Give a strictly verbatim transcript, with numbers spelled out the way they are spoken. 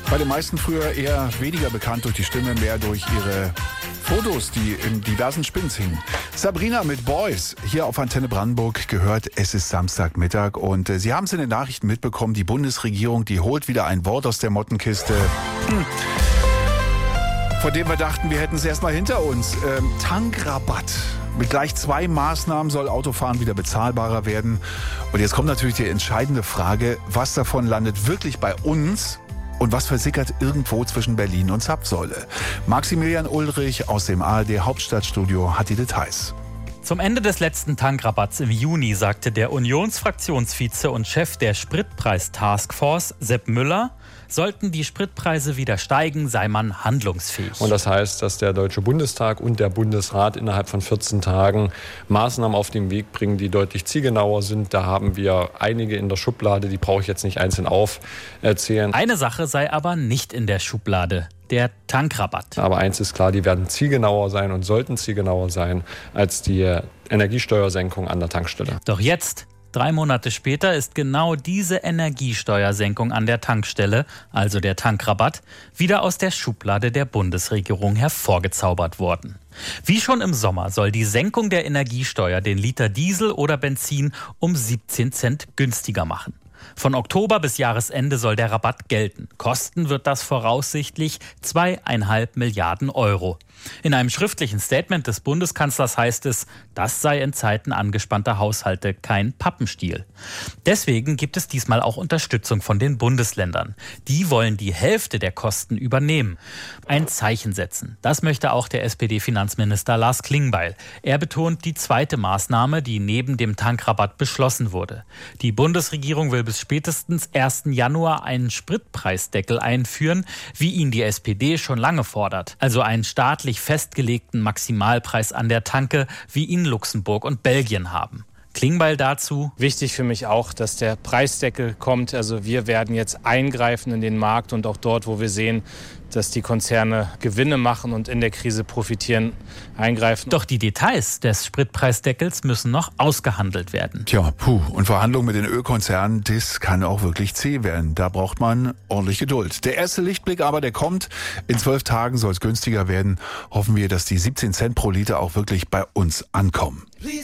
Bei den meisten früher eher weniger bekannt durch die Stimme, mehr durch ihre Fotos, die in diversen Spins hingen. Sabrina mit Boys, hier auf Antenne Brandenburg gehört, es ist Samstagmittag und äh, Sie haben es in den Nachrichten mitbekommen, die Bundesregierung, die holt wieder ein Wort aus der Mottenkiste. Hm. Von dem wir dachten, wir hätten es erstmal hinter uns. Ähm, Tankrabatt. Mit gleich zwei Maßnahmen soll Autofahren wieder bezahlbarer werden. Und jetzt kommt natürlich die entscheidende Frage, was davon landet wirklich bei uns und was versickert irgendwo zwischen Berlin und Zapfsäule. Maximilian Ulrich aus dem A R D Hauptstadtstudio hat die Details. Zum Ende des letzten Tankrabatts im Juni sagte der Unionsfraktionsvize und Chef der Spritpreis-Taskforce, Sepp Müller, sollten die Spritpreise wieder steigen, sei man handlungsfähig. Und das heißt, dass der Deutsche Bundestag und der Bundesrat innerhalb von vierzehn Tagen Maßnahmen auf den Weg bringen, die deutlich zielgenauer sind. Da haben wir einige in der Schublade, die brauche ich jetzt nicht einzeln aufzählen. Eine Sache sei aber nicht in der Schublade: der Tankrabatt. Aber eins ist klar, die werden zielgenauer sein und sollten zielgenauer sein als die Energiesteuersenkung an der Tankstelle. Doch jetzt, drei Monate später, ist genau diese Energiesteuersenkung an der Tankstelle, also der Tankrabatt, wieder aus der Schublade der Bundesregierung hervorgezaubert worden. Wie schon im Sommer soll die Senkung der Energiesteuer den Liter Diesel oder Benzin um siebzehn Cent günstiger machen. Von Oktober bis Jahresende soll der Rabatt gelten. Kosten wird das voraussichtlich zweieinhalb Milliarden Euro. In einem schriftlichen Statement des Bundeskanzlers heißt es, das sei in Zeiten angespannter Haushalte kein Pappenstiel. Deswegen gibt es diesmal auch Unterstützung von den Bundesländern. Die wollen die Hälfte der Kosten übernehmen. Ein Zeichen setzen. Das möchte auch der S P D-Finanzminister Lars Klingbeil. Er betont die zweite Maßnahme, die neben dem Tankrabatt beschlossen wurde. Die Bundesregierung will bis spätestens ersten Januar einen Spritpreisdeckel einführen, wie ihn die S P D schon lange fordert. Also einen staatlich festgelegten Maximalpreis an der Tanke, wie ihn Luxemburg und Belgien haben. Klingbeil dazu: Wichtig für mich auch, dass der Preisdeckel kommt. Also wir werden jetzt eingreifen in den Markt und auch dort, wo wir sehen, dass die Konzerne Gewinne machen und in der Krise profitieren, eingreifen. Doch die Details des Spritpreisdeckels müssen noch ausgehandelt werden. Tja, puh, und Verhandlungen mit den Ölkonzernen, das kann auch wirklich zäh werden. Da braucht man ordentlich Geduld. Der erste Lichtblick aber, der kommt. In zwölf Tagen soll es günstiger werden. Hoffen wir, dass die siebzehn Cent pro Liter auch wirklich bei uns ankommen.